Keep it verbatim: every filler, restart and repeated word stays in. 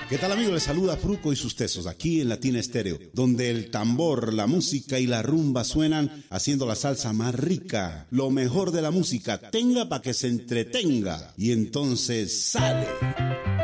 ¿Qué tal, amigos? Les saluda Fruco y sus tesos aquí en Latina Estéreo, donde el tambor, la música y la rumba suenan haciendo la salsa más rica. Lo mejor de la música, tenga para que se entretenga. Y entonces sale.